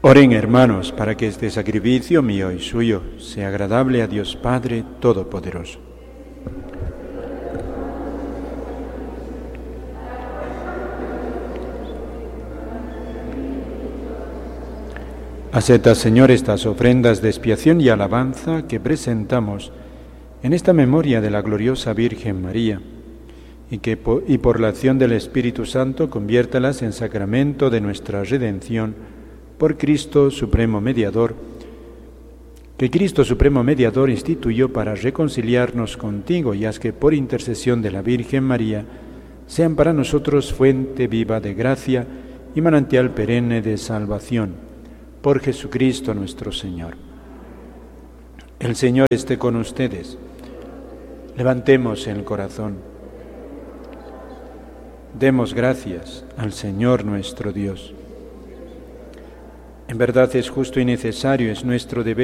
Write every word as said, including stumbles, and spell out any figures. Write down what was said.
Oren, hermanos, para que este sacrificio mío y suyo sea agradable a Dios Padre Todopoderoso. Acepta, Señor, estas ofrendas de expiación y alabanza que presentamos en esta memoria de la gloriosa Virgen María, y que y por la acción del Espíritu Santo conviértalas en sacramento de nuestra redención por Cristo Supremo Mediador, que Cristo Supremo Mediador instituyó para reconciliarnos contigo, y haz que por intercesión de la Virgen María sean para nosotros fuente viva de gracia y manantial perenne de salvación. Por Jesucristo nuestro Señor. El Señor esté con ustedes. Levantemos el corazón. Demos gracias al Señor nuestro Dios. En verdad es justo y necesario, es nuestro deber